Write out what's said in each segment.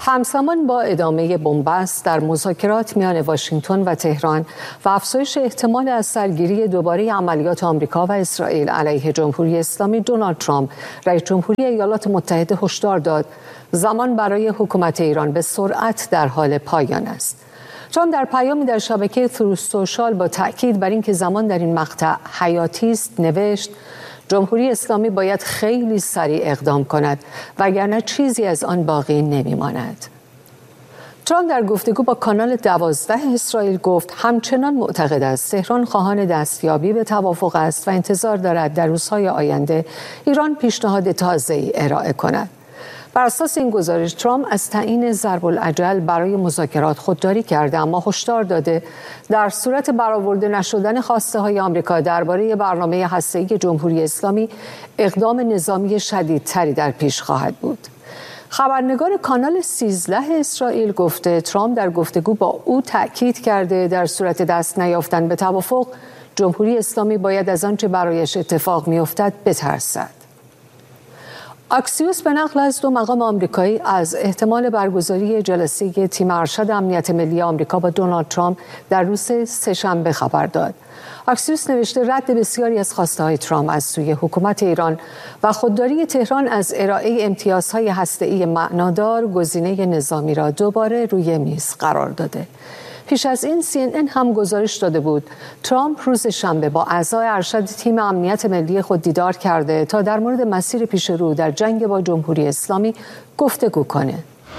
همزمان با ادامه بنبست در مذاکرات میان واشنگتن و تهران و افزایش احتمال از سرگیری دوباره عملیات آمریکا و اسرائیل علیه جمهوری اسلامی، دونالد ترامپ رئیس جمهوری ایالات متحده هشدار داد زمان برای حکومت ایران به سرعت در حال پایان است. ترامپ در پیامی در شبکه تروث سوشال با تأکید بر اینکه زمان در این مقطع حیاتی است نوشت: جمهوری اسلامی باید خیلی سریع اقدام کند وگرنه چیزی از آن باقی نمی‌ماند. ترامپ در گفتگو با کانال 12 اسرائیل گفت همچنان معتقد است تهران خواهان دستیابی به توافق است و انتظار دارد در روزهای آینده ایران پیشنهاد تازه‌ای ارائه کند. بر اساس این گزارش ترامپ از تعیین ضرب العجل برای مذاکرات خودداری کرده، اما هشدار داده در صورت برآورده نشدن خواسته‌های آمریکا درباره برنامه هسته‌ای جمهوری اسلامی اقدام نظامی شدیدتری در پیش خواهد بود. خبرنگار کانال 13 اسرائیل گفته ترامپ در گفتگو با او تأکید کرده در صورت دست نیافتن به توافق جمهوری اسلامی باید از آنچه برایش اتفاق می‌افتد بترسد. اکسیوس به نقل از دو مقام آمریکایی از احتمال برگزاری جلسه تیم ارشد امنیت ملی آمریکا با دونالد ترامپ در روز سه‌شنبه خبر داد. اکسیوس نوشته رد بسیاری از خواسته‌های ترامپ از سوی حکومت ایران و خودداری تهران از ارائه امتیازهای هسته‌ای معنادار گزینه نظامی را دوباره روی میز قرار داده. پیش از این CNN هم گزارش داده بود ترامپ روز شنبه با اعضای ارشد تیم امنیت ملی خود دیدار کرده تا در مورد مسیر پیش رو در جنگ با جمهوری اسلامی گفتگو کنه.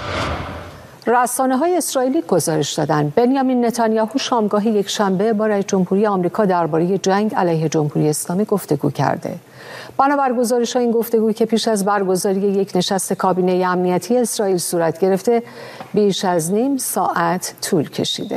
رسانه‌های اسرائیلی گزارش دادند بنیامین نتانیاهو شامگاه یک شنبه با رئیس جمهوری آمریکا درباره جنگ علیه جمهوری اسلامی گفتگو کرده. بنابر گزارش‌ها این گفتگو که پیش از برگزاری یک نشست کابینه امنیتی اسرائیل صورت گرفته بیش از نیم ساعت طول کشیده.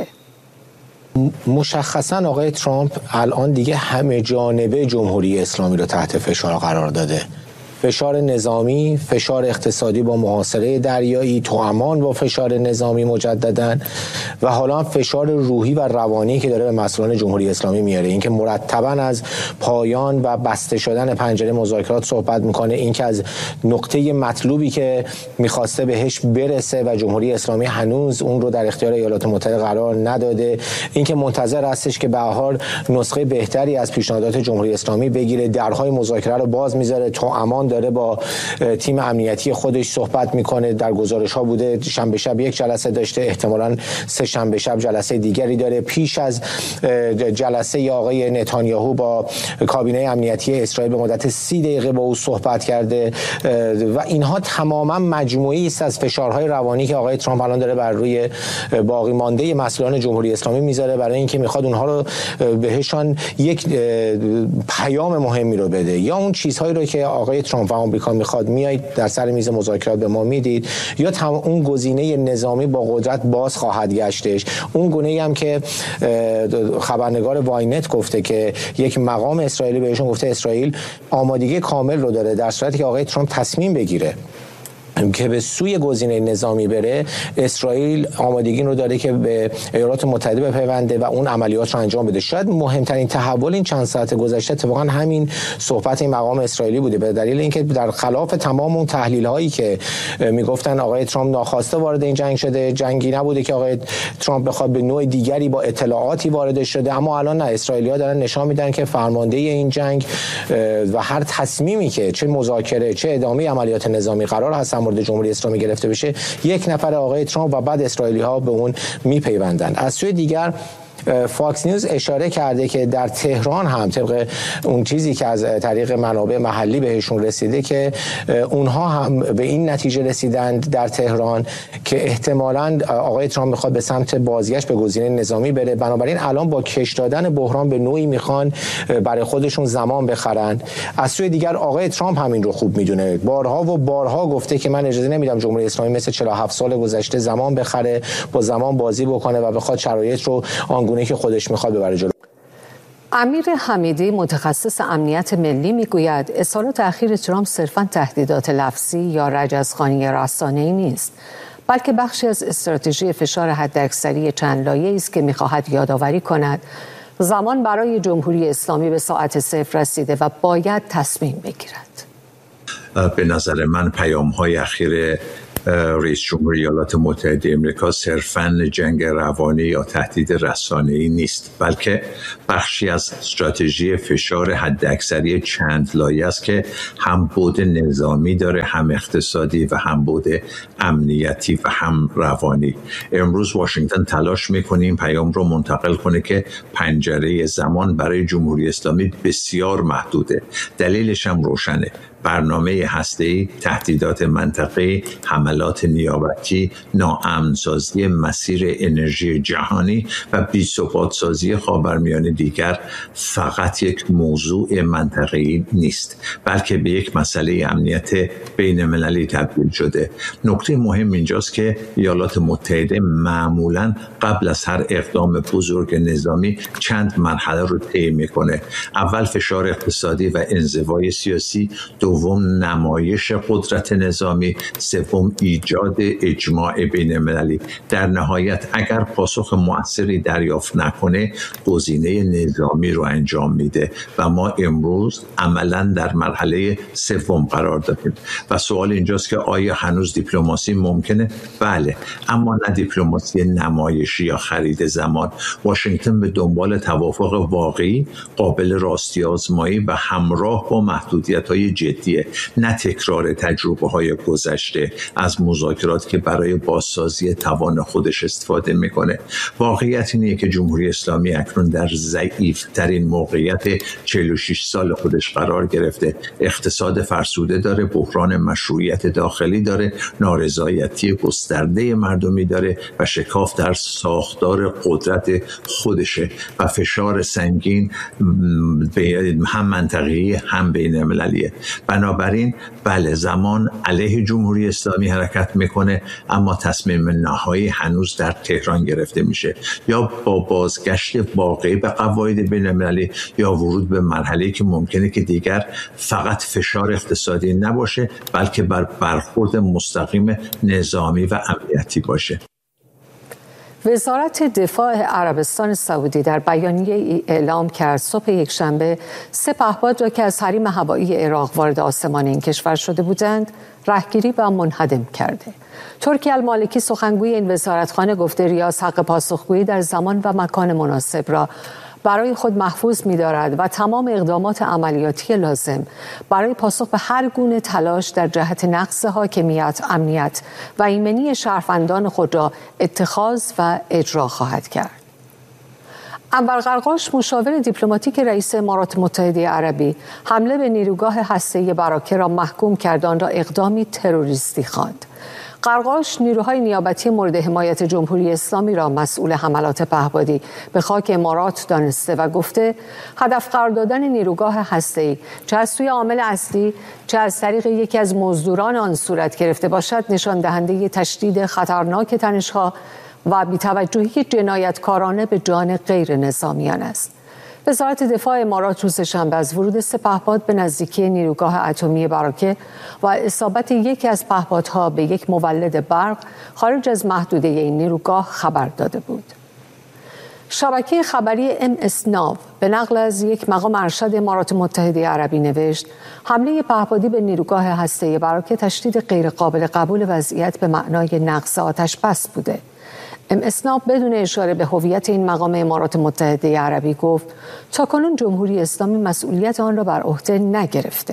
مشخصاً آقای ترامپ الان دیگه همه جانبه جمهوری اسلامی رو تحت فشار قرار داده. فشار نظامی، فشار اقتصادی با محاصره دریایی، توامان با فشار نظامی مجدداً و حالا فشار روحی و روانی که داره به مسئولان جمهوری اسلامی میاره. اینکه مرتباً از پایان و بسته شدن پنجره مذاکرات صحبت میکنه، اینکه از نقطه مطلوبی که میخواسته بهش برسه و جمهوری اسلامی هنوز اون رو در اختیار ایالات متحده قرار نداده، اینکه منتظر هستش که به هر حال نسخه بهتری از پیشنهادات جمهوری اسلامی بگیره، درهای مذاکره رو باز میذاره، توامان داره با تیم امنیتی خودش صحبت میکنه. در گزارش ها بوده شنبه شب یک جلسه داشته، احتمالاً سه شنبه شب جلسه دیگری داره. پیش از جلسه آقای نتانیاهو با کابینه امنیتی اسرائیل به مدت 30 دقیقه با او صحبت کرده و اینها تماما مجموعی است از فشارهای روانی که آقای ترامپ الان داره بر روی باقی مانده مسئولان جمهوری اسلامی میذاره، برای اینکه میخواد اونها رو بهشان یک پیام مهمی رو بده، یا اون چیزهایی رو که آقای ترامپ و آمریکا میخواد میایید در سر میز مذاکرات به ما میدید، یا اون گزینه نظامی با قدرت باز خواهد گشتش. اون گونه‌ای هم که خبرنگار واینت گفته که یک مقام اسرائیلی بهشون گفته اسرائیل آمادگی کامل رو داره در صورتی که آقای ترامپ تصمیم بگیره که به سوی گزینه نظامی بره، اسرائیل آمادگی رو داره که به ایالات متحده بپیونده و اون عملیات رو انجام بده. شاید مهمترین تحول این چند ساعت گذشته اتفاقا همین صحبت این مقام اسرائیلی بوده، به دلیل اینکه در خلاف تمام اون تحلیل هایی که میگفتن آقای ترامپ ناخواسته وارد این جنگ شده، جنگی نبوده که آقای ترامپ بخواد، به نوع دیگری با اطلاعاتی وارد شده، اما الان نه، اسرائیلی‌ها دارن نشان میدن که فرمانده این جنگ و هر تصمیمی که چه مذاکره چه ادامه عملیات نظامی قرار هست مورد جمهوری اسلامی گرفته بشه، یک نفر آقای ترامپ و بعد اسرائیلی‌ها به اون میپیوندن. از سوی دیگر فاکس نیوز اشاره کرده که در تهران هم طبق اون چیزی که از طریق منابع محلی بهشون رسیده که اونها هم به این نتیجه رسیدند در تهران که احتمالاً آقای ترامپ میخواد به سمت بازگشت به گزینه نظامی بره، بنابراین الان با کش دادن بحران به نوعی میخوان برای خودشون زمان بخرن. از سوی دیگر آقای ترامپ همین رو خوب میدونه، بارها و بارها گفته که من اجازه نمیدم جمهوری اسلامی مثل 47 سال گذشته زمان بخره، با زمان بازی بکنه و بخواد شرایط رو آنگونه که خودش میخواد ببره جلو. امیر حمیدی متخصص امنیت ملی میگوید اظهارات اخیر ترامپ صرفاً تهدیدات لفظی یا رجزخوانی رسانه‌ای نیست، بلکه بخشی از استراتژی فشار حداکثری چند لایه‌ای است که میخواهد یادآوری کند زمان برای جمهوری اسلامی به ساعت صفر رسیده و باید تصمیم بگیرد. به نظر من پیام‌های اخیر رئیس جمهور ایالات متحده آمریکا صرفاً جنگ روانی یا تهدید رسانه‌ای نیست، بلکه بخشی از استراتژی فشار حداکثری چند لایه است که هم بعد نظامی داره، هم اقتصادی و هم بعد امنیتی و هم روانی. امروز واشنگتن تلاش می‌کنه این پیام رو منتقل کنه که پنجره زمان برای جمهوری اسلامی بسیار محدوده. دلیلش هم روشنه: برنامه هسته‌ای، تهدیدات منطقه‌ای، حملات نیابتی، ناامن‌سازی مسیر انرژی جهانی و بی‌ثبات‌سازی خاورمیانه دیگر فقط یک موضوع منطقه‌ای نیست، بلکه به یک مسئله امنیت بین‌المللی تبدیل شده. نکته مهم اینجاست که ایالات متحده معمولاً قبل از هر اقدام بزرگ نظامی چند مرحله رو طی می‌کنه. اول فشار اقتصادی و انزوای سیاسی، دوم نمایش قدرت نظامی، سوم ایجاد اجماع بین المللی. در نهایت اگر پاسخ مؤثری دریافت نکنه گزینه نظامی رو انجام میده و ما امروز عملاً در مرحله سوم قرار داریم و سوال اینجاست که آیا هنوز دیپلماسی ممکنه؟ بله، اما نه دیپلماسی نمایشی یا خرید زمان. واشنگتن به دنبال توافق واقعی، قابل راستی آزمایی و همراه با محدودیت‌های جدیه، نه تکرار تجربه‌های گذشته از مذاکرات که برای بازسازی توان خودش استفاده میکنه. واقعیت اینه که جمهوری اسلامی اکنون در ضعیف‌ترین موقعیت 46 سال خودش قرار گرفته. اقتصاد فرسوده داره، بحران مشروعیت داخلی داره، نارضایتی گسترده مردمی داره و شکاف در ساختار قدرت خودشه و فشار سنگین هم منطقه‌ای هم بین‌المللیه. بنابراین بله، زمان علیه جمهوری اسلامی حرکت میکنه، اما تصمیم نهایی هنوز در تهران گرفته میشه، یا با بازگشت واقعی به قواعد بین‌المللی یا ورود به مرحله‌ای که ممکنه که دیگر فقط فشار اقتصادی نباشه بلکه برخورد مستقیم نظامی و امنیتی باشه. وزارت دفاع عربستان سعودی در بیانیه اعلام کرد صبح یکشنبه 3 پهپاد را که از حریم هوایی عراق وارد آسمان این کشور شده بودند رهگیری و منهدم کرده. ترکی المالکی سخنگوی این وزارتخانه گفته ریاض حق پاسخگویی در زمان و مکان مناسب را برای خود محفوظ می‌دارد و تمام اقدامات عملیاتی لازم برای پاسخ به هر گونه تلاش در جهت نقض حاکمیت، امنیت و ایمنی شهروندان خود را اتخاذ و اجرا خواهد کرد. انور قرقاش مشاور دیپلماتیک رئیس امارات متحده عربی حمله به نیروگاه هسته‌ای براکه را محکوم کرد، آن را اقدامی تروریستی خواند. قرقاش نیروهای نیابتی مورد حمایت جمهوری اسلامی را مسئول حملات پهپادی به خاک امارات دانسته و گفته هدف قرار دادن نیروگاه هسته‌ای چه از سوی عامل اصلی چه از طریق یکی از مزدوران آن صورت گرفته باشد نشان دهنده تشدید خطرناک تنش‌ها و بی‌توجهی جنایتکارانه به جان غیر نظامیان است. وزارت دفاع امارات روز شنبه از ورود 3 پهپاد به نزدیکی نیروگاه اتمی براکه و اصابت یکی از پهپادها به یک مولد برق خارج از محدوده این نیروگاه خبر داده بود. شبکه خبری MS-NAV به نقل از یک مقام ارشد امارات متحده عربی نوشت حمله پهپادی به نیروگاه هسته‌ای براکه تشدید غیرقابل قبول وضعیت به معنای نقض آتش بس بوده. MS-NAV بدون اشاره به هویت این مقام امارات متحده عربی گفت تاکنون جمهوری اسلامی مسئولیت آن را بر عهده نگرفته.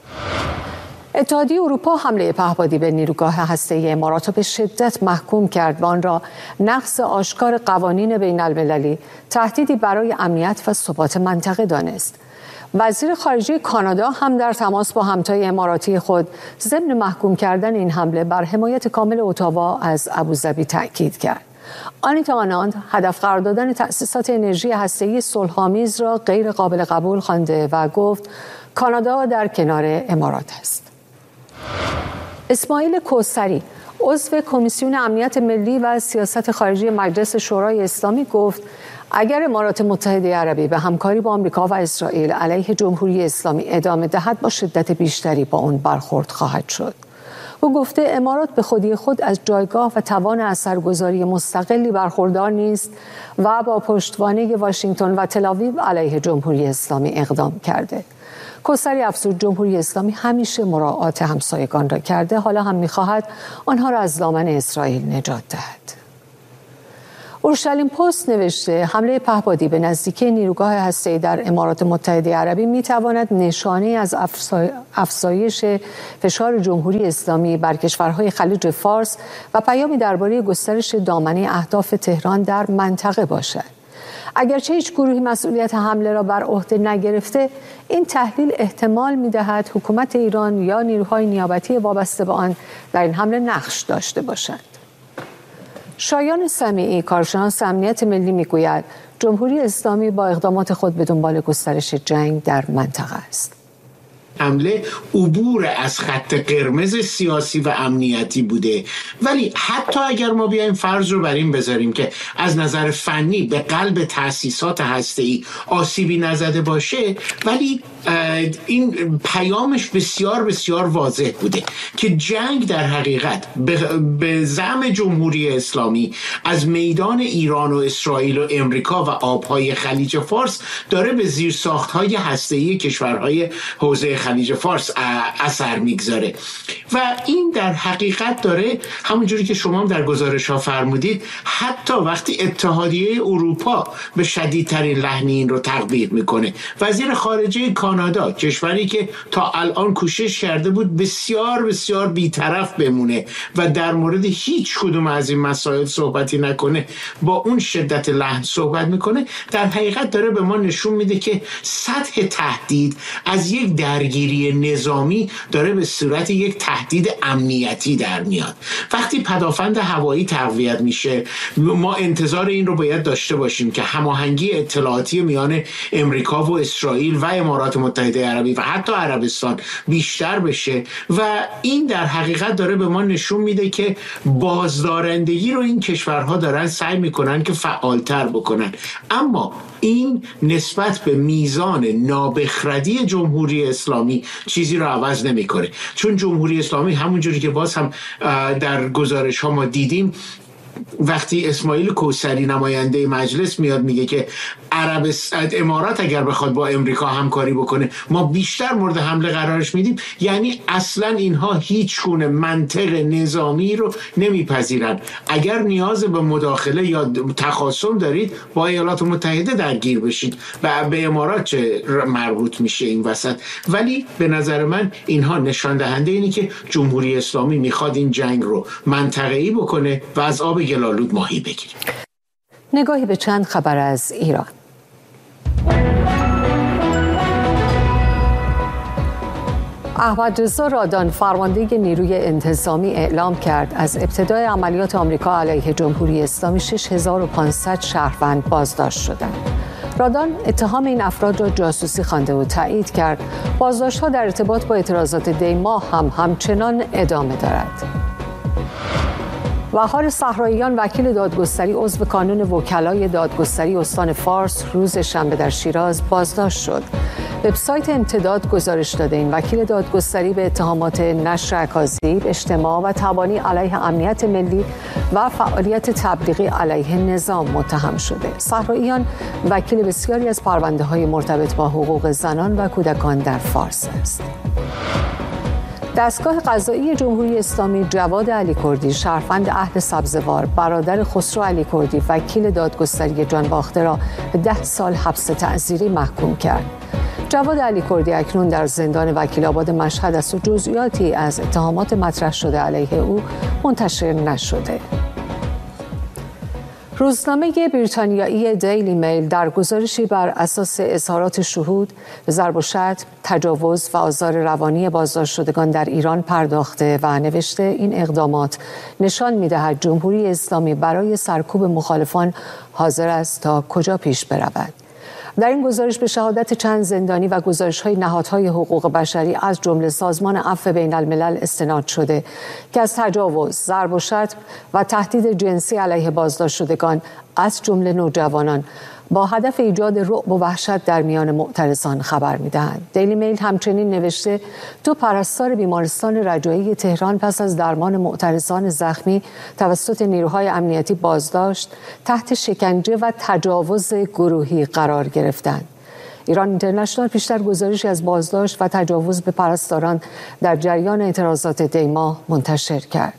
اتحادیه اروپا حمله پهپادی به نیروگاه هسته‌ای امارات را به شدت محکوم کرد و آن را نقض آشکار قوانین بین المللی، تهدیدی برای امنیت و ثبات منطقه دانست. وزیر خارجه کانادا هم در تماس با همتای اماراتی خود ضمن محکوم کردن این حمله بر حمایت کامل اتاوا از ابوظبی تأکید کرد. آنیتا آناند هدف قرار دادن تأسیسات انرژی هسته‌ای صلح‌آمیز را غیر قابل قبول خوانده و گفت کانادا در کنار امارات است. اسماعیل کوثری عضو کمیسیون امنیت ملی و سیاست خارجی مجلس شورای اسلامی گفت اگر امارات متحده عربی به همکاری با آمریکا و اسرائیل علیه جمهوری اسلامی ادامه دهد با شدت بیشتری با آن برخورد خواهد شد. او گفته امارات به خودی خود از جایگاه و توان اثرگذاری مستقلی برخوردار نیست و با پشتوانه واشنگتن و تل‌آویو علیه جمهوری اسلامی اقدام کرده. کوثری افزود جمهوری اسلامی همیشه مراعات همسایگان را کرده، حالا هم می‌خواهد آنها را از دامن اسرائیل نجات دهد. اورشلیم پست نوشته حمله پهپادی به نزدیکی نیروگاه هسته‌ای در امارات متحده عربی می‌تواند نشانه از افزایش فشار جمهوری اسلامی بر کشورهای خلیج فارس و پیامی درباره گسترش دامنه اهداف تهران در منطقه باشد. اگرچه هیچ گروهی مسئولیت حمله را بر عهده نگرفته، این تحلیل احتمال می‌دهد حکومت ایران یا نیروهای نیابتی وابسته به آن در این حمله نقش داشته باشند. شایان سمیعی کارشناس امنیت ملی میگوید جمهوری اسلامی با اقدامات خود به دنبال گسترش جنگ در منطقه است. حمله عبور از خط قرمز سیاسی و امنیتی بوده، ولی حتی اگر ما بیایم فرض رو بر این بذاریم که از نظر فنی به قلب تأسیسات هسته‌ای آسیبی نزده باشه، ولی این پیامش بسیار بسیار واضح بوده که جنگ در حقیقت به زعم جمهوری اسلامی از میدان ایران و اسرائیل و امریکا و آبهای خلیج فارس داره به زیرساخت‌های هسته‌ای کشورهای حوزه خلیج فارس اثر میگذاره و این در حقیقت داره همونجوری که شما هم در گزارش‌ها فرمودید، حتی وقتی اتحادیه اروپا به شدیدترین لحن این رو تقبیح میکنه. وزیر خارجه کانادا، کشوری که تا الان کوشش کرده بود بسیار بسیار بی‌طرف بمونه و در مورد هیچ کدوم از این مسائل صحبتی نکنه، با اون شدت لحن صحبت میکنه، در حقیقت داره به ما نشون میده که سطح تهدید از یک درگیری نظامی داره به صورت یک تهدید امنیتی در میاد. وقتی پدافند هوایی تقویت میشه، ما انتظار این رو باید داشته باشیم که هماهنگی اطلاعاتی میان امریکا و اسرائیل و امارات متحده عربی و حتی عربستان بیشتر بشه و این در حقیقت داره به ما نشون میده که بازدارندگی رو این کشورها دارن سعی میکنن که فعالتر بکنن، اما این نسبت به میزان نابخردی جمهوری اسلامی چیزی رو عوض نمیکنه، چون جمهوری اسلامی همونجوری که باز هم در گزارش ها ما دیدیم، وقتی اسماعیل کوثری نماینده مجلس میاد میگه که امارات اگر بخواد با امریکا همکاری بکنه ما بیشتر مورد حمله قرارش میدیم، یعنی اصلا اینها هیچ گونه منطق نظامی رو نمیپذیرن. اگر نیاز به مداخله یا تخاصم دارید با ایالات متحده درگیر بشید و به امارات چه مربوط میشه این وسط، ولی به نظر من اینها نشان دهنده اینه که جمهوری اسلامی میخواد این جنگ رو منطقه‌ای بکنه و از آب گلالود ماهی بگیره. نگاهی به چند خبر از ایران. احمدرضا رادان فرمانده نیروی انتظامی اعلام کرد از ابتدای عملیات آمریکا علیه جمهوری اسلامی 6500 شهروند بازداشت شدند. رادان اتهام این افراد را جاسوسی خوانده و تایید کرد بازداشت‌ها در ارتباط با اعتراضات دی ماه همچنان ادامه دارد. وقار صحراییان وکیل دادگستری عضو کانون وکلای دادگستری استان فارس روز شنبه در شیراز بازداشت شد. وبسایت امتداد گزارش داده این وکیل دادگستری به اتهامات نشر اکاذیب، اجتماع و تبانی علیه امنیت ملی و فعالیت تبلیغی علیه نظام متهم شده. صحراییان وکیل بسیاری از پرونده‌های مرتبط با حقوق زنان و کودکان در فارس است. دستگاه قضایی جمهوری اسلامی جواد علیکردی شهروند اهل سبزوار برادر خسرو علیکردی وکیل دادگستری جانباخته را به 10 سال حبس تعزیری محکوم کرد. جواد علیکردی اکنون در زندان وکیل آباد مشهد است و جزئیاتی از اتهامات مطرح شده علیه او منتشر نشده. روزنامه بریتانیایی دیلی میل در گزارشی بر اساس اظهارات شهود به ضرب و شتم، تجاوز و آزار روانی بازداشت شدگان در ایران پرداخته و نوشته این اقدامات نشان می‌دهد جمهوری اسلامی برای سرکوب مخالفان حاضر است تا کجا پیش برود. در این گزارش به شهادت چند زندانی و گزارش‌های نهادهای حقوق بشری از جمله سازمان عفو بین الملل استناد شده که از تجاوز، ضرب و شتم و تهدید جنسی علیه بازداشت شدگان از جمله نوجوانان با هدف ایجاد رعب و وحشت در میان معترضان خبر می‌دهند. دیلی میل همچنین نوشته 2 پرستار بیمارستان رجایی تهران پس از درمان معترضان زخمی توسط نیروهای امنیتی بازداشت، تحت شکنجه و تجاوز گروهی قرار گرفتند. ایران اینترنشنال پیشتر گزارشی از بازداشت و تجاوز به پرستاران در جریان اعتراضات دی‌ماه منتشر کرد.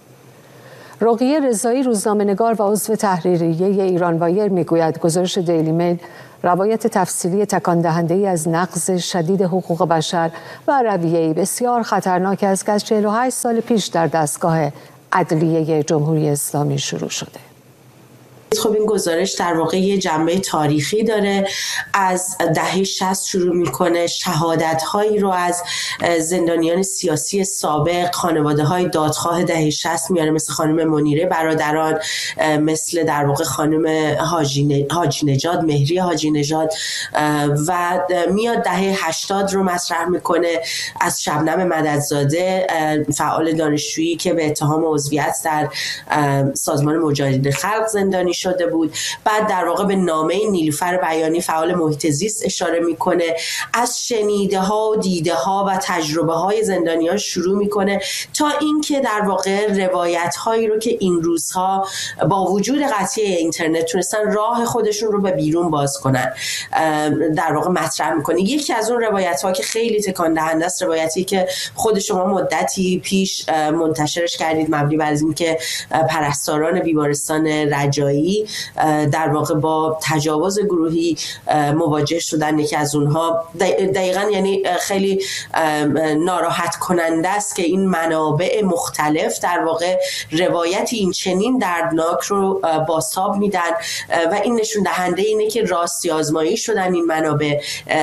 رقیه رضایی روزنامه‌نگار و عضو تحریریه ایرانوایر میگوید گزارش دیلی میل روایت تفصیلی تکان دهنده‌ای از نقض شدید حقوق بشر و رویه‌ای بسیار خطرناک است که از 48 سال پیش در دستگاه عدلیه جمهوری اسلامی شروع شده. خب این گزارش در واقع یه جنبه تاریخی داره. از دهه 60 شروع میکنه، شهادت‌هایی رو از زندانیان سیاسی سابق، خانواده‌های دادخواه دهه 60 میاره، مثل خانم منیره برادران، مثل در واقع خانم حاجی نژاد، مهری حاجی نژاد، و میاد دهه 80 رو مطرح میکنه از شبنم مددزاده، فعال دانشجویی که به اتهام عضویت در سازمان مجاهدین خلق زندانی شده بود. بعد در واقع به نامه نیلوفر بیانی فعال محیط زیست اشاره میکنه، از شنیده ها و دیده ها و تجربه های زندانیان شروع میکنه تا اینکه در واقع روایت هایی رو که این روزها با وجود قطعی اینترنت تونستن راه خودشون رو به بیرون باز کنن در واقع مطرح میکنه. یکی از اون روایت ها که خیلی تکان دهنده است، روایتی که خود شما مدتی پیش منتشرش کردید، مبنی بر اینکه پرستاران بیمارستان رجایی در واقع با تجاوز گروهی مواجه شدن. یکی از اونها دقیقاً یعنی خیلی ناراحت کننده است که این منابع مختلف در واقع روایتی این چنین دردناک رو بازتاب میدن و این نشون دهنده اینه که راستی آزمایی شدن این منابع.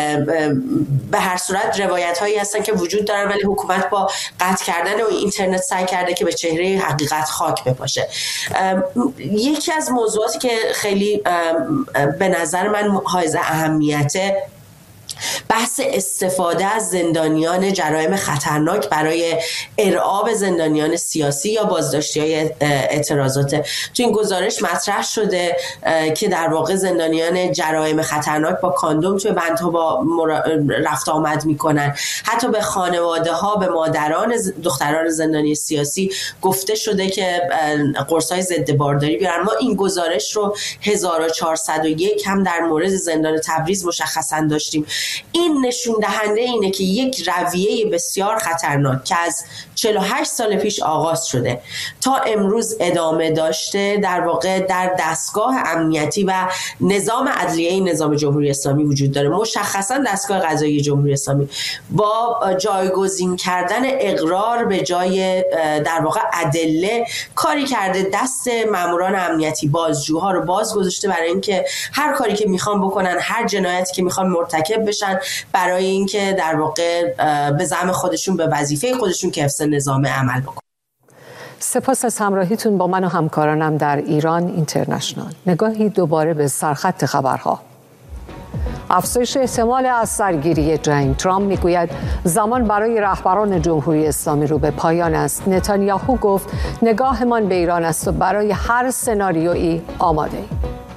به هر صورت روایت هایی هستن که وجود دارن ولی حکومت با قطع کردن اینترنت سعی کرده که به چهره حقیقت خاک بپاشه. یکی از موضوعاتی که خیلی به نظر من حائز اهمیته، بحث استفاده از زندانیان جرایم خطرناک برای ارعاب زندانیان سیاسی یا بازداشتی‌های اعتراضات. تو این گزارش مطرح شده که در واقع زندانیان جرایم خطرناک با کاندوم توی بندها با رفت آمد میکنن. حتی به خانواده ها، به مادران دختران زندانی سیاسی گفته شده که قرص‌های ضد بارداری بیارن. ما این گزارش رو 1401 هم در مورد زندان تبریز مشخصا داشتیم. این نشون دهنده اینه که یک رویه بسیار خطرناک که از 48 سال پیش آغاز شده تا امروز ادامه داشته، در واقع در دستگاه امنیتی و نظام عدلیه نظام جمهوری اسلامی وجود داره. مشخصا دستگاه قضایی جمهوری اسلامی با جایگزین کردن اقرار به جای در واقع ادله کاری کرده دست ماموران امنیتی، بازجوها رو باز گذاشته برای اینکه هر کاری که میخوان بکنن، هر جنایتی که میخوان مرتکب بشن، برای اینکه در واقع به زعم خودشون، به وظیفه خودشون که حفظ نظام عمل بکنن. سپاس از همراهیتون با من و همکارانم در ایران اینترنشنال. نگاهی دوباره به سرخط خبرها. افزایش احتمال از سرگیری جنگ. ترامپ میگوید زمان برای رهبران جمهوری اسلامی رو به پایان است. نتانیاهو گفت نگاهمان به ایران است و برای هر سناریویی آماده ایم.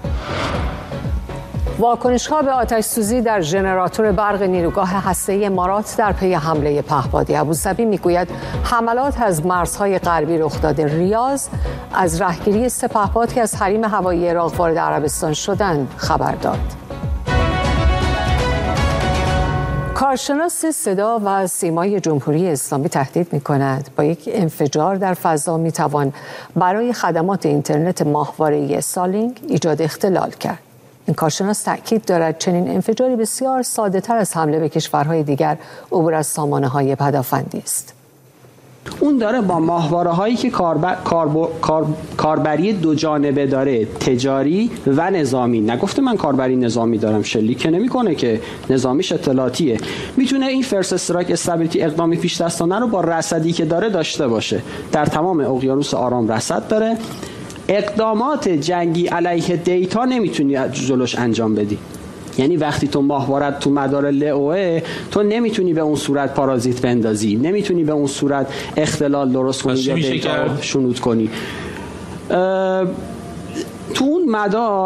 واکنش‌ها به آتش‌سوزی در ژنراتور برق نیروگاه هسته‌ای امارات در پی حمله پهپادی. ابوظبی میگوید حملات از مرزهای غربی رخ داده. ریاض از رهگیری 3 پهپاد که از حریم هوایی عراق وارد عربستان شدند خبر داد. کارشناس صدا و سیمای جمهوری اسلامی تهدید می‌کند با یک انفجار در فضا می‌توان برای خدمات اینترنت ماهواره‌ای استارلینک ایجاد اختلال کرد. این کارشناس تأکید دارد چنین انفجاری بسیار ساده‌تر از حمله به کشورهای دیگر عبور از سامانه‌های پدافندی است. اون داره با ماهواره‌هایی که کاربری دو جانبه داره، تجاری و نظامی. نگفته من کاربری نظامی دارم، شلیک که نمی‌کنه که، نظامیش اطلاعاتیه. میتونه این فرست استرایک استابیلیتی اقدامی پیش دستانه رو با رصدی که داره داشته باشه. در تمام اقیانوس آرام رصد داره. اقدامات جنگی علیه دیتا نمیتونی جلوش انجام بدی. یعنی وقتی تو ماهوارت تو مدار لئوه، تو نمیتونی به اون صورت پارازیت بندازی، نمیتونی به اون صورت اختلال درست کنی یا دیتا شنود کنی. تو اون مدار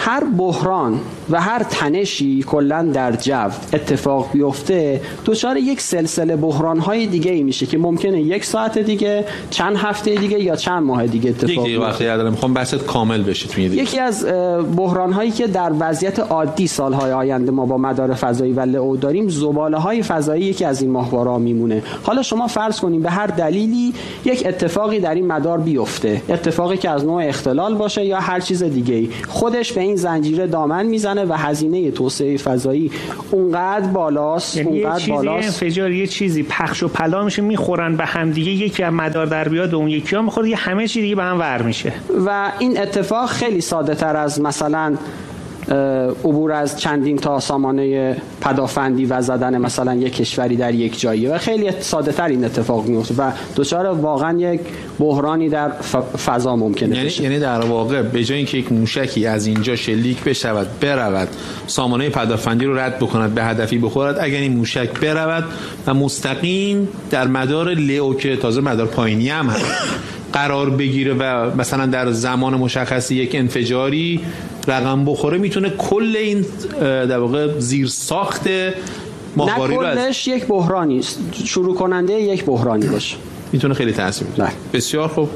هر بحران و هر تنشی کلا در جو اتفاق بیفته دچار یک سلسله بحران‌های دیگه‌ای میشه که ممکنه یک ساعت دیگه، چند هفته دیگه یا چند ماه دیگه اتفاق بیفته. وقتی دارم میخوام بحثت کامل بشه تو یکی از بحران‌هایی که در وضعیت عادی سال‌های آینده ما با مدار فضایی و لئو داریم، زباله‌های فضایی یکی از این ماهواره‌ها میمونه. حالا شما فرض کنیم به هر دلیلی یک اتفاقی در این مدار بیفته، اتفاقی که از نوع اختلال باشه یا هر چیز دیگه‌ای، خودش به این زنجیره دامن میزنه و هزینه توسعه فضایی اونقدر بالاست، اونقدر بالاست. انفجار یه چیزی پخش و پلا میشه، میخورن به هم دیگه، یکی از مدار در بیاد و اون یکی ها میخوره، یه همه چی دیگه به هم ور میشه. و این اتفاق خیلی ساده تر از مثلا عبور از چندین تا سامانه پدافندی و زدن مثلا یک کشوری در یک جاییه و خیلی ساده تر این اتفاق میفته و دچار واقعا یک بحرانی در فضا ممکنه بشه. یعنی در واقع به جای اینکه یک موشکی از اینجا شلیک بشود برود سامانه پدافندی رو رد بکند به هدفی بخورد، اگر این موشک برود و مستقیم در مدار لئو که تازه مدار پایینی هم هست قرار بگیره و مثلا در زمان مشخصی یک انفجاری رقم بخوره، میتونه کل این در واقع زیر ساخت ماهواری رو کلش یک بحرانی است، شروع کننده یک بحرانی باشه، میتونه خیلی تاثیر بذاره. بسیار خوب.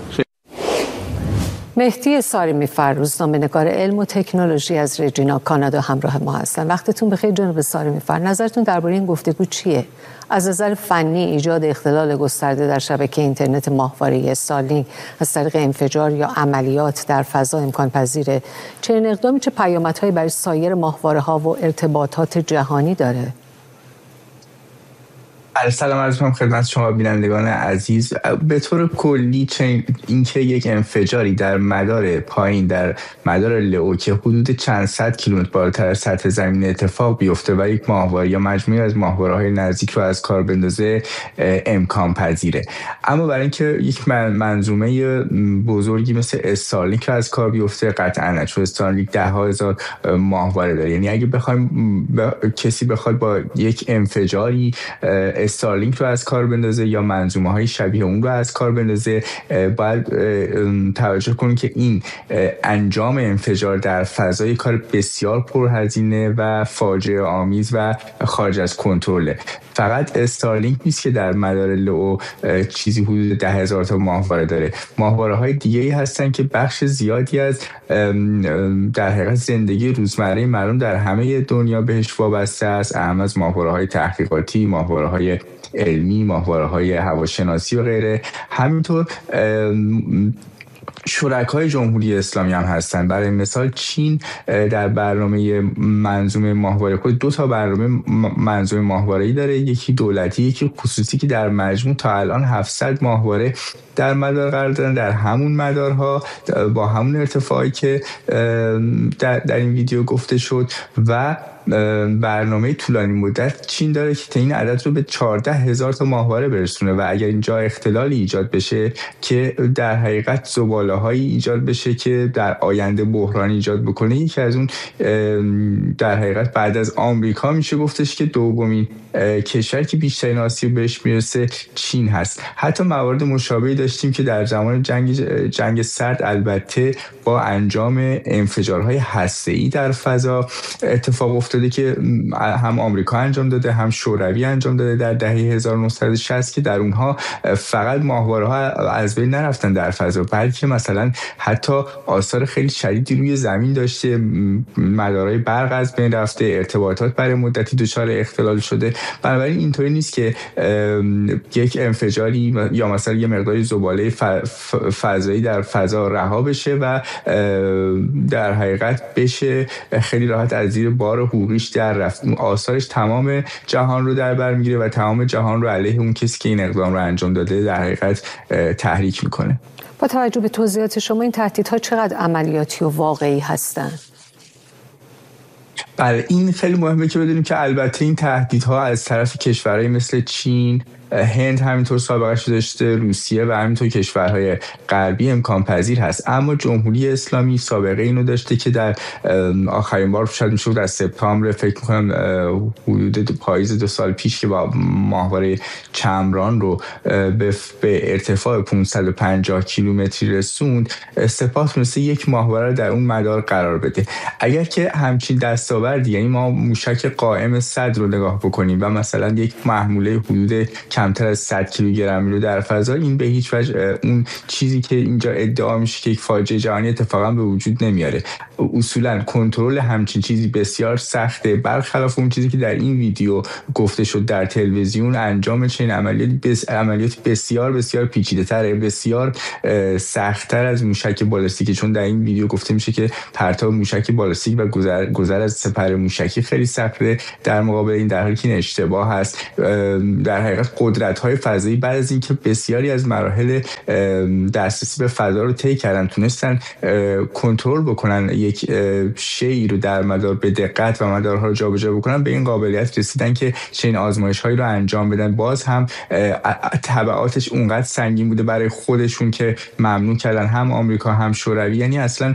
مهدی سارمی-فر، روزنامه‌نگار علم و تکنولوژی از رجینا کانادا همراه ما هستن. وقتتون بخیر جناب سارمی-فر. نظرتون درباره این گفتگو چیه؟ از نظر فنی ایجاد اختلال گسترده در شبکه اینترنت ماهواره استارلینک از طریق انفجار یا عملیات در فضا امکان پذیره؟ چنین اقدامی چه پیامدهایی برای سایر ماهواره‌ها و ارتباطات جهانی داره؟ سلام عرض می‌کنم خدمت شما بینندگان عزیز. به طور کلی اینکه یک انفجاری در مدار پایین در مدار لئو که حدود چند صد کیلومتر بالاتر از سطح زمین اتفاق بیفته و یک ماهواره یا مجموعه از ماهواره‌های نزدیک رو از کار بندازه امکان پذیره. اما برای اینکه یک منظومه بزرگی مثل استارلینک رو از کار بیفته قطعاً نه، چون استارلینک 10,000 ماهواره داره. یعنی اگه کسی بخواد با یک انفجاری استارلینک رو از کار بندازه یا منظومه های شبیه اون رو از کار بندازه، باید توجه کنید که این انجام انفجار در فضای کار بسیار پرهزینه و فاجعه آمیز و خارج از کنترله. فقط استارلینک نیست که در مدار لئو چیزی حدود 10,000 تا ماهواره داره. ماهواره های دیگه‌ای هستن که بخش زیادی از در حقیقت زندگی روزمره مردم در همه دنیا بهش وابسته است، اهم از ماهواره های تحقیقاتی، ماهواره های علمی، ماهواره های هواشناسی و غیره. همینطور شرکای جمهوری اسلامی هم هستن. برای مثال چین در برنامه منظومه ماهواره خود 2 تا برنامه منظومه ماهواره‌ای داره، یکی دولتی یکی خصوصی که در مجموع تا الان 700 ماهواره در مدار قرار دارن، در همون مدارها با همون ارتفاعی که در این ویدیو گفته شد و برنامه طولانی مدت چین داره که تا این عدد رو به 14,000 تا ماهواره برسونه و اگر اینجا اختلالی ایجاد بشه که در حقیقت زباله‌هایی ایجاد بشه که در آینده بحران ایجاد بکنه، یکی از اون در حقیقت بعد از آمریکا میشه گفتش که دومین کشور که بیشترین آسیب بهش میرسه چین هست. حتی موارد مشابهی داشتیم که در زمان جنگ سرد البته با انجام انفجارهای هسته‌ای در فضا اتفاق افتاده که هم آمریکا انجام داده هم شوروی انجام داده در دهه 1960 که در اونها فقط ماهواره‌ها از بین نرفتن در فضا، بلکه مثلا حتی آثار خیلی شدیدی روی زمین داشته، مدارهای برق از بین رفته، ارتباطات برای مدتی دچار اختلال شده. بنابراین اینطوری نیست که یک انفجاری یا مثلا یه مقداری زباله فضایی در فضا رها بشه و در حقیقت بشه خیلی راحت از زیر بار حقوقیش در رفت. آثارش تمام جهان رو در بر میگیره و تمام جهان رو علیه اون کسی که این اقدام رو انجام داده در حقیقت تحریک میکنه. با توجه به توضیحات شما این تهدیدها چقدر عملیاتی و واقعی هستند؟ بله این خیلی مهمه که بدونیم که البته این تهدیدها از طرف کشورهای مثل چین، هند همینطور سابقه‌اش داشته، روسیه و همینطور کشورهای غربی امکان پذیر هست. اما جمهوری اسلامی سابقه اینو داشته که در آخرین بار شاید میشه در سپتامبر فکر می‌کنم حدود پاییز 2 سال پیش که با ماهواره چمران رو به ارتفاع 550 کیلومتری رسوند، سپاه تونسته یک ماهواره در اون مدار قرار بده. اگر که همچین دستاوردی، یعنی ما موشک قائم 100 رو نگاه بکنیم و مثلا یک محموله حدود کمتر از 100 کیلوگرمی رو در فضا، این به هیچ وجه اون چیزی که اینجا ادعا میشه که یک فاجعه جهانی اتفاقا به وجود نمیاره. اصولا کنترل همچین چیزی بسیار سخته، برخلاف اون چیزی که در این ویدیو گفته شد در تلویزیون. انجام چنین عملیات بسیار بسیار پیچیده‌تره، بسیار سخت‌تر از موشک بالستیک، چون در این ویدیو گفته میشه که پرتاب موشک بالستیک و گذر از سپر موشکی خیلی سخته در مقابل این، در حالی که این اشتباه هست. در حقیقت قدرت‌های فضایی بعد از اینکه بسیاری از مراحل دسترسی به فضا رو طی کردن، تونستن کنترل بکنن یک شی رو در مدار به دقت و مدارها رو جابجا بکنن، به این قابلیت رسیدن که چنین آزمایش‌هایی رو انجام بدن. باز هم تبعاتش اونقدر سنگین بوده برای خودشون که ممنوع کردن هم آمریکا هم شوروی. یعنی اصلا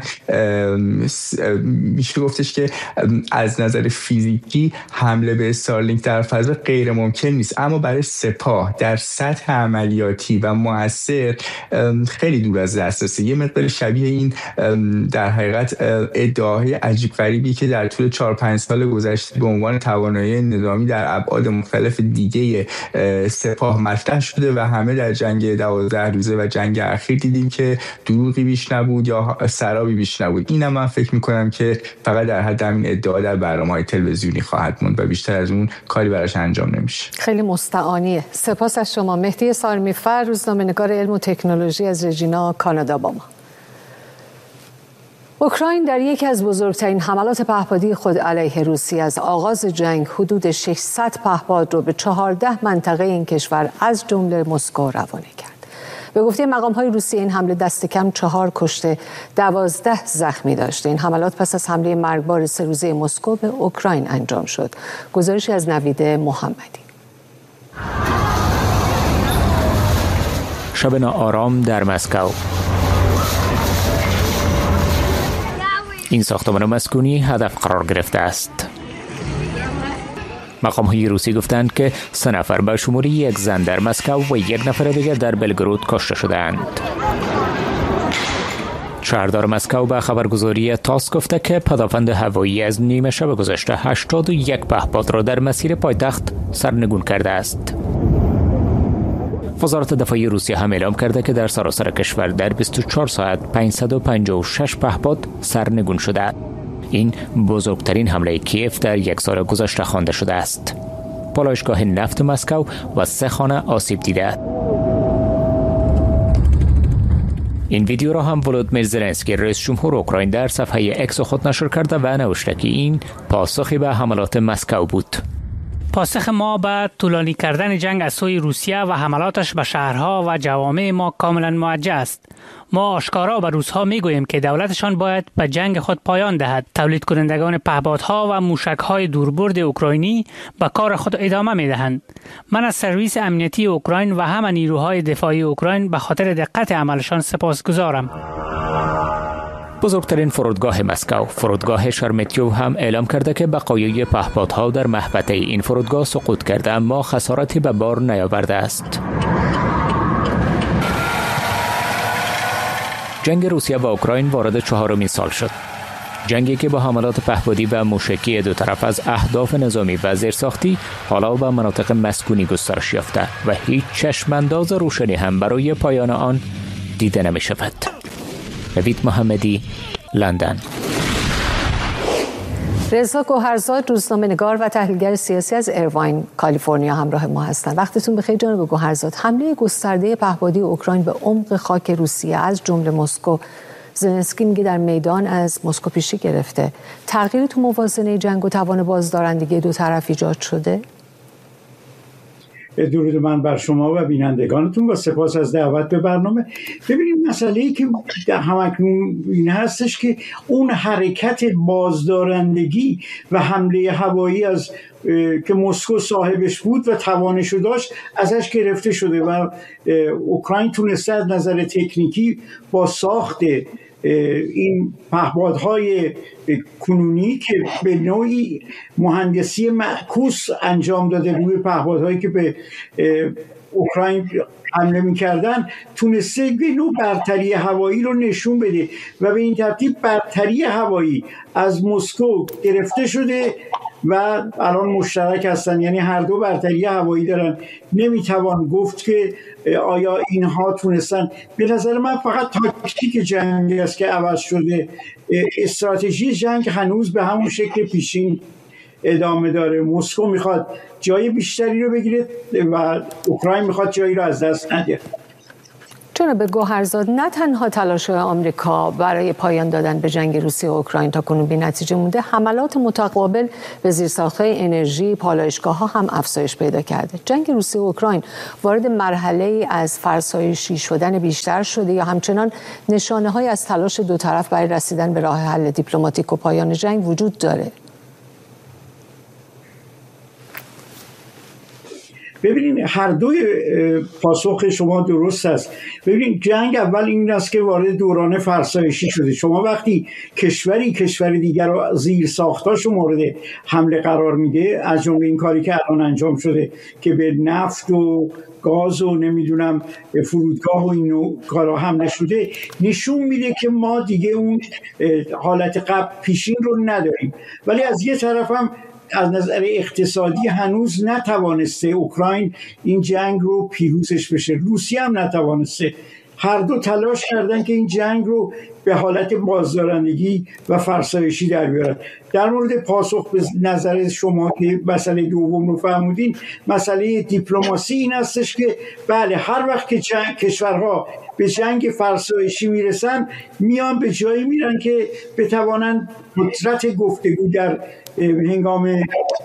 میشه گفتش که از نظر فیزیکی حمله به استارلینک در فضا غیر ممکن نیست، اما برای سپاه در سطح عملیاتی و مؤثر خیلی دور از دسترسه. یه مقدار شبیه این در حقیقت ادعاهای عجیب غریبی که در طول 4-5 سال گذشته به عنوان توانایی نظامی در ابعاد مختلف دیگه سپاه مطرح شده و همه در جنگ 12 روزه و جنگ اخیر دیدیم که دروغی بیش نبود یا سرابی بیش نبود. اینم من فکر میکنم که فقط در حد همین ادعا در برنامه‌های تلویزیونی خواهد موند و بیشتر از اون کاری براش انجام نمیشه. خیلی مستعانیه. سپاس از شما. مهدی سارمی‌فر، روزنامه‌نگار علم و تکنولوژی از رژینا، کانادا با ما. اوکراین در یکی از بزرگترین حملات پهپادی خود علیه روسیه از آغاز جنگ حدود 600 پهپاد رو به 14 منطقه این کشور از جمله مسکو روانه کرد. به گفته مقام‌های روسیه این حمله دست کم 4 کشته 12 زخمی داشته. این حملات پس از حمله مرگبار 3 روزه مسکو به اوکراین انجام شد. گزارشی از نویده محمدی. شب ناآرام در مسکو. این ساختمان مسکونی هدف قرار گرفته است. مقام‌های روسی گفتند که 3 نفر به شمول 1 زن در مسکو و 1 نفر دیگر در بلگرود کشته شدند. شهردار مسکو به خبرگزاری تاس گفته که پدافند هوایی از نیمه شب گذشته 81 پهپاد را در مسیر پایتخت سرنگون کرده است. وزارت دفاع روسیه هم اعلام کرده که در سراسر کشور در 24 ساعت 556 پهپاد سرنگون شده. این بزرگترین حمله کیف در 1 سال گذشته خوانده شده است. پالایشگاه نفت مسکو و 3 خانه آسیب دیده. این ویدیو را هم ولودیمیر زلنسکی رئیس جمهور اوکراین در صفحه اکس خود نشر کرده و نوشته که این پاسخی به حملات مسکو بود. پاسخ ما به طولانی کردن جنگ از سوی روسیه و حملاتش به شهرها و جوامع ما کاملا موجه است. ما آشکارا به روس‌ها میگوییم که دولتشان باید به جنگ خود پایان دهد. تولید کنندگان پهپادها و موشک‌های دوربرد اوکراینی به کار خود ادامه می‌دهند. من از سرویس امنیتی اوکراین و همه نیروهای دفاعی اوکراین به خاطر دقت عملشان سپاسگزارم. بزرگترین فرودگاه مسکو، فرودگاه شرمتیوف هم اعلام کرده که بقایای پهپادها در محوطه این فرودگاه سقوط کرده اما خساراتی به بار نیاورده است. جنگ روسیه و اوکراین وارد 4مین سال شد. جنگی که با حملات پهپادی و موشکی دو طرف از اهداف نظامی و زیرساختی حالا به مناطق مسکونی گسترش یافته و هیچ چشمانداز روشنی هم برای پایان آن دیده نمی شود. نوید محمدی، لندن. رضا گوهرزاد، روزنامه‌نگار و تحلیلگر سیاسی از ایرواین، کالیفرنیا همراه ما هستند. وقتتون بخیر جناب گوهرزاد. حمله گسترده پهپادی اوکراین به عمق خاک روسیه از جمله مسکو، زلنسکی میگه در میدان از مسکو پیشی گرفته. تغییری تو موازنه جنگ و توان بازدارندگی دو طرف ایجاد شده؟ درود من بر شما و بینندگانتون و سپاس از دعوت به برنامه. ببینید مسئله‌ای که همکنون این هستش که اون حرکت بازدارندگی و حمله هوایی از که مسکو صاحبش بود و توانشو داشت ازش گرفته شده و اوکراین تونسته از نظر تکنیکی با ساخت این پهپادهای کنونی که به نوعی مهندسی معکوس انجام داده روی پهپادهایی که به اوکراین حمله می‌کردن، تونسته به نوع برتری هوایی رو نشون بده و به این ترتیب برتری هوایی از مسکو گرفته شده و الان مشترک هستن، یعنی هر دو برتری هوایی دارن. نمیتوان گفت که آیا اینها تونستن. به نظر من فقط تاکتیک جنگ است که عوض شده، استراتژی جنگ هنوز به همون شکل پیشین ادامه داره. مسکو میخواد جای بیشتری رو بگیره و اوکراین میخواد جایی رو از دست نده. جناب گوهرزاد، نه تنها تلاش آمریکا برای پایان دادن به جنگ روسیه و اوکراین تا کنون بی نتیجه مونده، حملات متقابل به زیرساخت‌های انرژی، پالایشگاه‌ها هم افزایش پیدا کرده. جنگ روسیه و اوکراین وارد مرحله‌ای از فرسایشی شدن بیشتر شده یا همچنان نشانه‌هایی از تلاش دو طرف برای رسیدن به راه حل دیپلماتیک و پایان جنگ وجود داره؟ ببینید هر دوی پاسخ شما درست است. ببینید جنگ اول این است که وارد دوران فرسایشی شده. شما وقتی کشور دیگر رو زیر ساختاشو مورد حمله قرار میده، از جمله این کاری که الان انجام شده که به نفت و گاز و نمیدونم فرودگاه و این کارا حمله شده، نشون میده که ما دیگه اون حالت قبل پیشین رو نداریم. ولی از یه طرف هم از نظر اقتصادی هنوز نتوانسته اوکراین این جنگ رو پیروزش بشه. روسیه هم نتوانسته. هر دو تلاش کردن که این جنگ رو به حالت بازدارندگی و فرسایشی در بیارن. در مورد پاسخ به نظر شما که مسئله دوم رو فرمودین، مسئله دیپلماسی این هستش که بله، هر وقت که کشورها به جنگ فرسایشی میرسن، میان به جایی میرن که بتوانن قدرت گفتگو در هنگام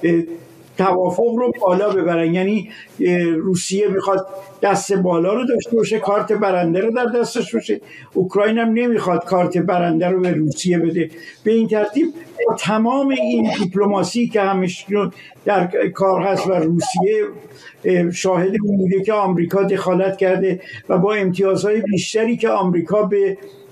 توافق رو بالا ببرن. یعنی روسیه میخواد دست بالا رو داشته باشه، کارت برنده رو در دستش باشه. اوکراین هم نمیخواد کارت برنده رو به روسیه بده. به این ترتیب تمام این دیپلماسی که همیشه در کار هست و روسیه شاهد اون بوده که آمریکا دخالت کرده و با امتیازهای بیشتری که آمریکا به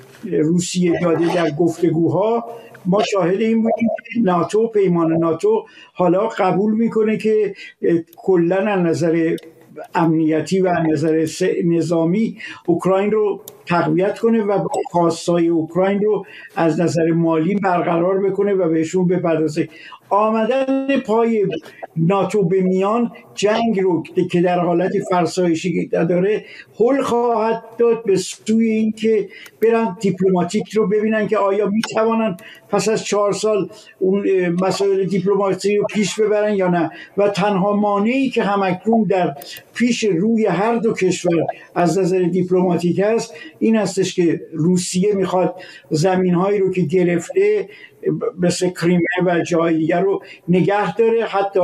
روسیه داده در گفتگوها، ما شاهد این بودیم که ناتو، پیمان ناتو حالا قبول میکنه که کلاً از نظر امنیتی و از نظر نظامی اوکراین رو تقویت کنه و خواستای اوکراین رو از نظر مالی برقرار بکنه و بهشون بپردازه. آمدن پای ناتو به میان جنگ رو که در حالت فرسایشی داره هل خواهد داد به سوی این که برن دیپلماتیک رو ببینن که آیا میتوانن پس از 4 سال اون مسائل دیپلماسی رو پیش ببرن یا نه. و تنها مانعی که همکنون در پیش روی هر دو کشور از نظر دیپلماتیک هست این هستش که روسیه میخواد زمینهایی رو که گرفته مثل کریمه و جای دیگر رو نگه داره، حتی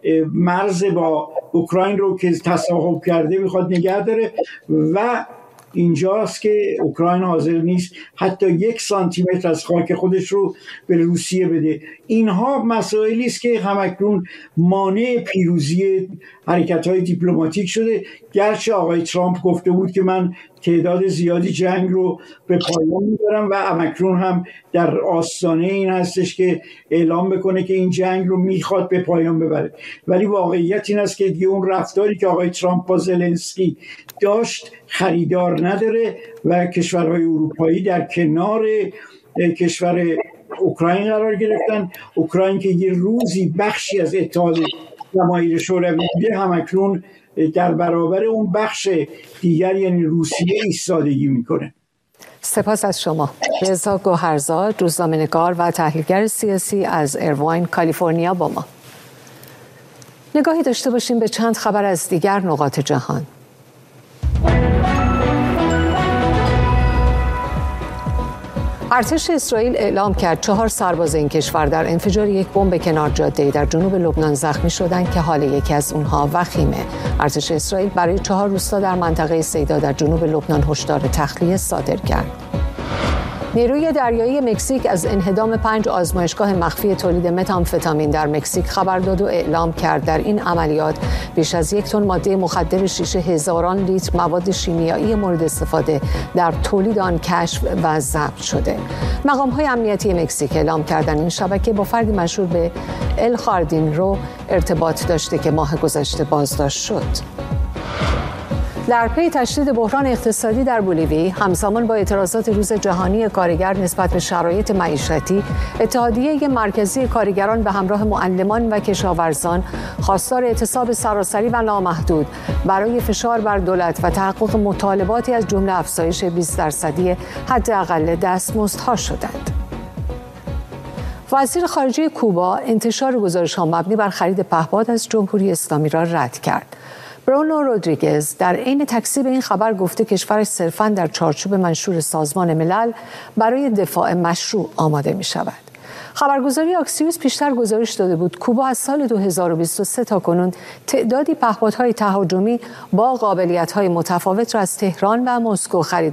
مرز با اوکراین رو که تصاحب کرده میخواد نگه داره و اینجاست که اوکراین حاضر نیست حتی 1 سانتیمتر از خاک خودش رو به روسیه بده. اینها مسائلی است که همکنون مانع پیروزی حرکت‌های دیپلماتیک شده. گرچه آقای ترامپ گفته بود که من تعداد زیادی جنگ رو به پایان میبرم و همکنون هم در آستانه این هستش که اعلام بکنه که این جنگ رو میخواد به پایان ببره. ولی واقعیت این است که دیگه اون رفتاری که آقای ترامپ با زلنسکی داشت خریدار نداره و کشورهای اروپایی در کنار کشور اوکراین قرار گرفتن. اوکراین که یه روزی بخشی از اتحاد جماهیر شوروی بوده، همکنون در برابر اون بخش دیگر یعنی روسیه ایستادگی میکنه. سپاس از شما. رضا گوهرزاد، روزنامه‌نگار و تحلیلگر سیاسی از ایرواین، کالیفرنیا با ما. نگاهی داشته باشیم به چند خبر از دیگر نقاط جهان. ارتش اسرائیل اعلام کرد 4 سرباز این کشور در انفجار یک بمب کنار جاده در جنوب لبنان زخمی شدند که حال یکی از اونها وخیمه. ارتش اسرائیل برای 4 روستا در منطقه سیدا در جنوب لبنان هشدار تخلیه صادر کرد. نیروی دریایی مکزیک از انهدام 5 آزمایشگاه مخفی تولید متامفتامین در مکزیک خبر داد و اعلام کرد در این عملیات بیش از 1 تن ماده مخدر شیشه، هزاران لیتر مواد شیمیایی مورد استفاده در تولید آن کشف و ضبط شده. مقام‌های امنیتی مکزیک اعلام کردند این شبکه با فردی مشهور به ال خاردینرو ارتباط داشته که ماه گذشته بازداشت شد. در پی تشدید بحران اقتصادی در بولیوی، همزمان با اعتراضات روز جهانی کارگر نسبت به شرایط معیشتی، اتحادیه مرکزی کارگران به همراه معلمان و کشاورزان خواستار اعتصاب سراسری و نامحدود برای فشار بر دولت و تحقق مطالباتی از جمله افزایش 20% حداقل دستمزدها شدند. وزیر خارجه کوبا انتشار گزارش‌ها مبنی بر خرید پهپاد از جمهوری اسلامی را رد کرد. برونو رودریگز در عین تکذیب این خبر گفته کشورش صرفاً در چارچوب منشور سازمان ملل برای دفاع مشروع آماده می شود. خبرگزاری آکسیوس پیشتر گزارش داده بود کوبا از سال 2023 تا کنون تعدادی پهپادهای تهاجمی با قابلیت‌های متفاوت را از تهران و مسکو خرید